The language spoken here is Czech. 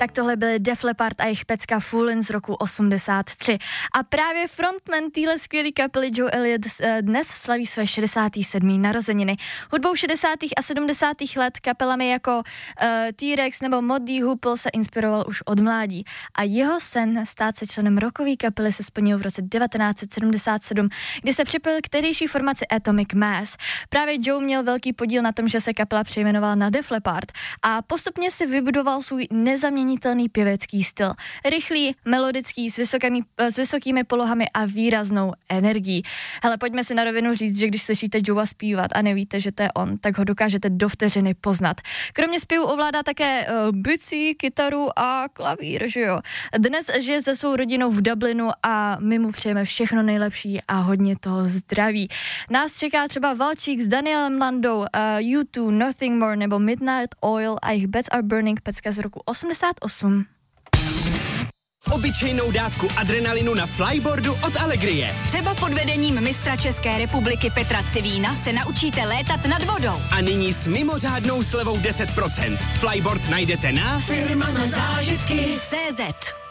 Tak tohle byly Def Leppard a jejich pecka Foolin z roku 83. A právě frontman téhle skvělý kapely Joe Elliott dnes slaví své 67. narozeniny. Hudbou 60. a 70. let kapelami jako T-Rex nebo Motley Hoople se inspiroval už od mládí. A jeho sen stát se členem rockové kapely se splnil v roce 1977, kdy se připojil k tehdejší formaci Atomic Mass. Právě Joe měl velký podíl na tom, že se kapela přejmenovala na Def Leppard a postupně si vybudoval svůj nezaměnitelný pěvecký styl. Rychlý, melodický, s vysokými polohami a výraznou energií. Hele, pojďme si na rovinu říct, že když slyšíte Joea zpívat a nevíte, že to je on, tak ho dokážete do vteřiny poznat. Kromě zpěvu ovládá také bicí, kytaru a klavír, že jo. Dnes žije se svou rodinou v Dublinu a my mu přejeme všechno nejlepší a hodně toho zdraví. Nás čeká třeba Valčík s Danielem Landou, U2, Nothing More nebo Midnight Oil a jejich Beds Are Burning, pecka z roku 88. Obyčejnou dávku adrenalinu na flyboardu od Allegrie. Třeba pod vedením mistra České republiky Petra Civína se naučíte létat nad vodou. A nyní s mimořádnou slevou 10%. Flyboard najdete na firma na zážitky CZ.